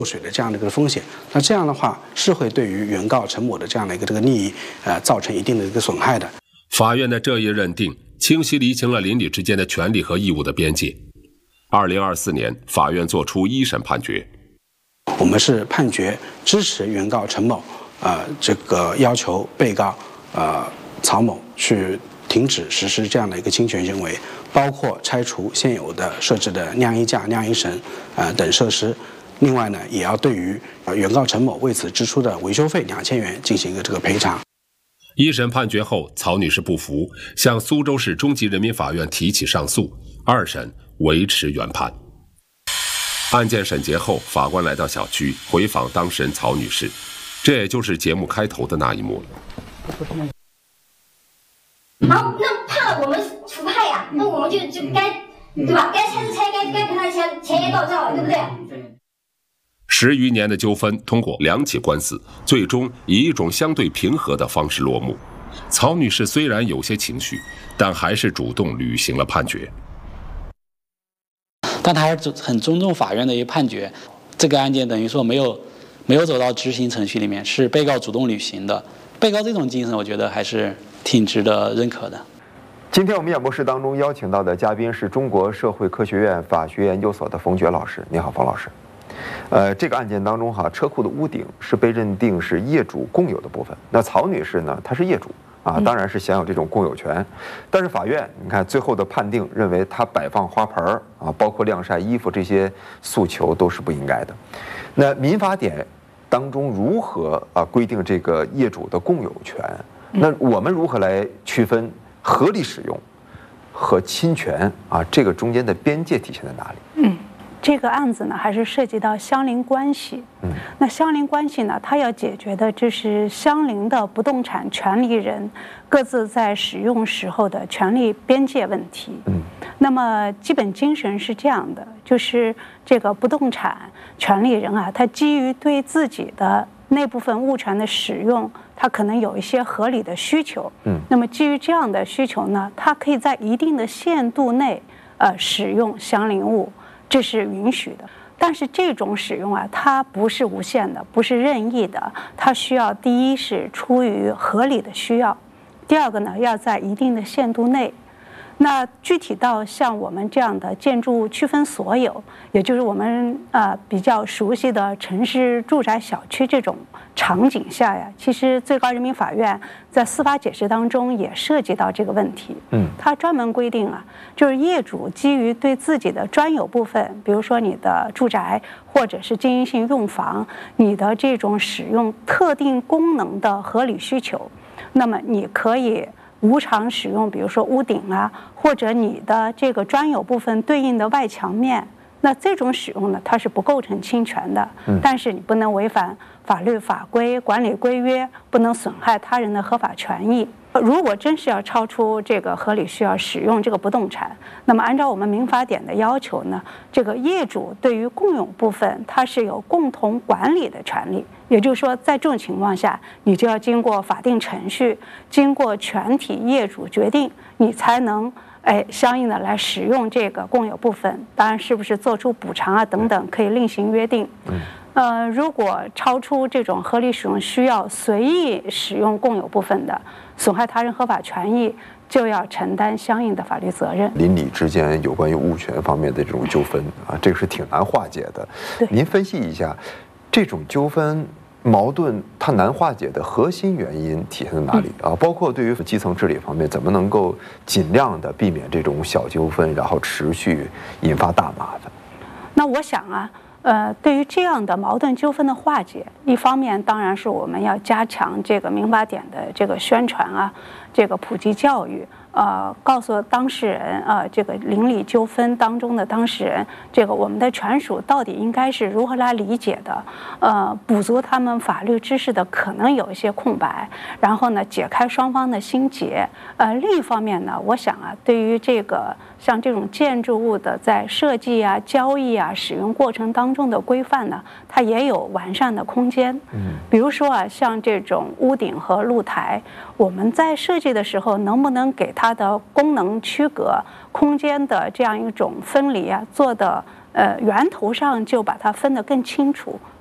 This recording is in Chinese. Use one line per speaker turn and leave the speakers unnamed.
水的这样的一个风险。那这样的话是会对于原告陈某的这样的一个利益造成一定的一个损害的。
法院的这一认定清晰厘清了邻里之间的权利和义务的边界。2024年，法院作出一审判决，
我们是判决支持原告陈某，这个要求被告曹某去停止实施这样的一个侵权行为，包括拆除现有的设置的晾衣架、晾衣绳等设施。另外呢，也要对于原告陈某为此支出的维修费2000元进行一个这个赔偿。
一审判决后，曹女士不服，向苏州市中级人民法院提起上诉，二审维持原判。案件审结后，法官来到小区回访当事人曹女士，这也就是节目开头的那一幕了。
好，那判了我们除害呀，那我们就该对吧？该拆是拆，该赔他钱也到账了，对不对
？10余年的纠纷通过2起官司，最终以一种相对平和的方式落幕。曹女士虽然有些情绪，但还是主动履行了判决。
但他还是很尊重法院的一个判决。这个案件等于说没有走到执行程序里面，是被告主动履行的。被告这种精神，我觉得还是挺值得认可的。
今天我们演播室当中邀请到的嘉宾是中国社会科学院法学研究所的冯珏老师。你好，冯老师。这个案件当中车库的屋顶是被认定是业主共有的部分。那曹女士呢，她是业主当然是享有这种共有权。但是法院你看最后的判定认为，她摆放花盆包括晾晒衣服这些诉求都是不应该的。那民法典当中如何规定这个业主的共有权？那我们如何来区分合理使用和侵权这个中间的边界体现在哪里？
这个案子呢，还是涉及到相邻关系。那相邻关系呢，它要解决的就是相邻的不动产权利人各自在使用时候的权利边界问题。那么基本精神是这样的，就是这个不动产权利人他基于对自己的那部分物权的使用，他可能有一些合理的需求。那么基于这样的需求呢，他可以在一定的限度内使用相邻物。这是允许的，但是这种使用它不是无限的，不是任意的，它需要第一是出于合理的需要，第二个呢要在一定的限度内。那具体到像我们这样的建筑物区分所有，也就是我们比较熟悉的城市住宅小区这种场景下其实最高人民法院在司法解释当中也涉及到这个问题。它专门规定就是业主基于对自己的专有部分，比如说你的住宅或者是经营性用房，你的这种使用特定功能的合理需求，那么你可以无偿使用，比如说屋顶或者你的这个专有部分对应的外墙面，那这种使用呢，它是不构成侵权的。但是你不能违反法律法规、管理规约，不能损害他人的合法权益。如果真是要超出这个合理需要使用这个不动产，那么按照我们民法典的要求呢，这个业主对于共有部分它是有共同管理的权利。也就是说，在这种情况下，你就要经过法定程序，经过全体业主决定，你才能相应的来使用这个共有部分。当然，是不是做出补偿等等，可以另行约定。如果超出这种合理使用需要，随意使用共有部分的，损害他人合法权益，就要承担相应的法律责任。
邻里之间有关于物权方面的这种纠纷这个是挺难化解的。您分析一下这种纠纷矛盾它难化解的核心原因体现在哪里包括对于基层治理方面，怎么能够尽量的避免这种小纠纷然后持续引发大麻烦？
那我想对于这样的矛盾纠纷的化解，一方面当然是我们要加强这个民法典的这个宣传这个普及教育。告诉当事人这个邻里纠纷当中的当事人，这个我们的权属到底应该是如何来理解的，补足他们法律知识的可能有一些空白，然后呢解开双方的心结。另一方面呢，我想对于这个像这种建筑物的在设计交易使用过程当中的规范呢，它也有完善的空间。比如说像这种屋顶和露台，我们在设计的时候能不能给它的功能区隔、空间的这样一种分离做的源头上就把它分得更清楚。